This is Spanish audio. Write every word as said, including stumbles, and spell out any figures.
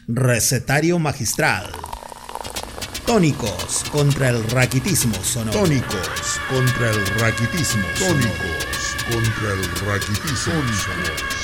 Recetario magistral. Tónicos contra el raquitismo sonoro. Tónicos contra el raquitismo. Tónicos contra el raquitismo sonoro.